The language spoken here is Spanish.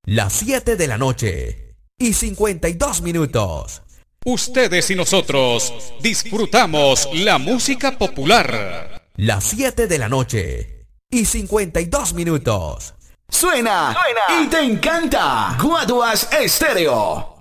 Las 7 de la noche y 52 minutos. Ustedes y nosotros disfrutamos la música popular. Las 7 de la noche y 52 minutos. Suena y te encanta. Guaduas Estéreo.